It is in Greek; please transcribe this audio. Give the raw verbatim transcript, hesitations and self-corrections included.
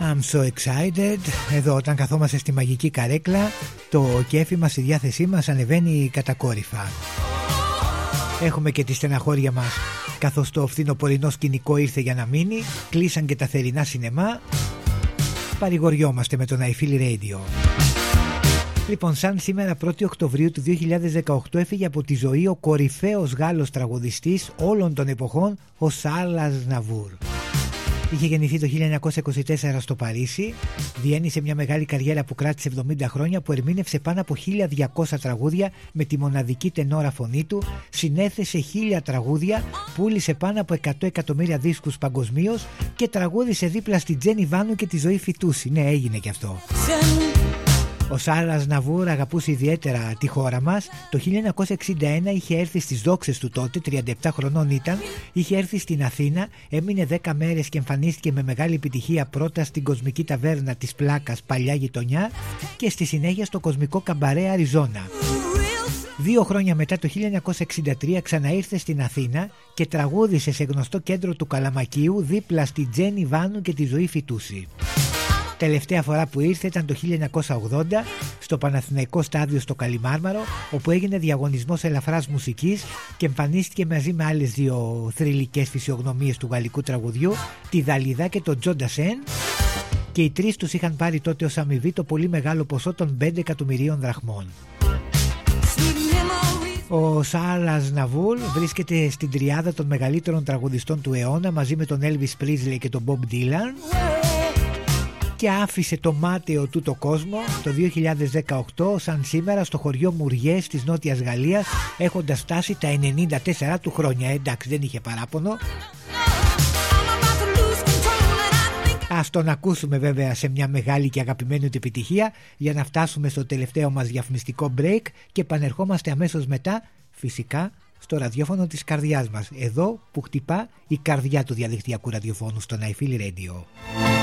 I'm so excited. Εδώ όταν καθόμαστε στη μαγική καρέκλα, το κέφι μας, η διάθεσή μας ανεβαίνει κατακόρυφα. Έχουμε και τη στεναχώρια μας, καθώς το φθινοπορεινό σκηνικό ήρθε για να μείνει. Κλείσαν και τα θερινά σινεμά. Παρηγοριόμαστε με τον I Feel Radio. Λοιπόν, σαν σήμερα πρώτη Οκτωβρίου του δύο χιλιάδες δεκαοκτώ έφυγε από τη ζωή ο κορυφαίος Γάλλος τραγουδιστής όλων των εποχών, ο Σαρλ Αζναβούρ. Είχε γεννηθεί το χίλια εννιακόσια είκοσι τέσσερα στο Παρίσι, διένυσε μια μεγάλη καριέρα που κράτησε εβδομήντα χρόνια, που ερμήνευσε πάνω από χίλια διακόσια τραγούδια με τη μοναδική τενόρα φωνή του, συνέθεσε χίλια τραγούδια, πούλησε πάνω από εκατό εκατομμύρια δίσκους παγκοσμίως και τραγούδισε δίπλα στη Τζένι Βάνου και τη Ζωή Φιτούση. Ναι, έγινε και αυτό. Ο Σαρλ Αζναβούρ αγαπούσε ιδιαίτερα τη χώρα μας. Το χίλια εννιακόσια εξήντα ένα είχε έρθει στις δόξες του τότε, τριάντα επτά χρονών ήταν, είχε έρθει στην Αθήνα, έμεινε δέκα μέρες και εμφανίστηκε με μεγάλη επιτυχία πρώτα στην κοσμική ταβέρνα της Πλάκας, παλιά γειτονιά, και στη συνέχεια στο κοσμικό καμπαρέ Αριζόνα. Δύο χρόνια μετά, το χίλια εννιακόσια εξήντα τρία, ξαναήρθε στην Αθήνα και τραγούδισε σε γνωστό κέντρο του Καλαμακίου δίπλα στη Τζένι Βάνου και τη Ζωή Φιτούση. Τελευταία φορά που ήρθε ήταν το χίλια εννιακόσια ογδόντα στο Παναθηναϊκό Στάδιο στο Καλιμάρμαρο, όπου έγινε διαγωνισμός ελαφράς μουσικής και εμφανίστηκε μαζί με άλλες δύο θρυλικές φυσιογνωμίες του γαλλικού τραγουδιού, τη Δαλίδα και τον Τζο Ντασέν, και οι τρεις τους είχαν πάρει τότε ως αμοιβή το πολύ μεγάλο ποσό των πέντε εκατομμυρίων δραχμών. Ο Σαρλ Αζναβούρ βρίσκεται στην τριάδα των μεγαλύτερων τραγουδιστών του αιώνα μαζί με τον Elvis Presley και τον Bob Dylan, και άφησε το μάταιο του το κόσμο το δύο χιλιάδες δεκαοκτώ, σαν σήμερα, στο χωριό Μουριές της Νότιας Γαλλίας, έχοντας φτάσει τα ενενήντα τέσσερα του χρόνια. Εντάξει, δεν είχε παράπονο. Ας τον ακούσουμε βέβαια σε μια μεγάλη και αγαπημένη του επιτυχία, για να φτάσουμε στο τελευταίο μας διαφημιστικό break και επανερχόμαστε αμέσως μετά, φυσικά, στο ραδιόφωνο της καρδιάς μας, εδώ που χτυπά η καρδιά του διαδικτυακού ραδιοφώνου, στον I Feel Radio.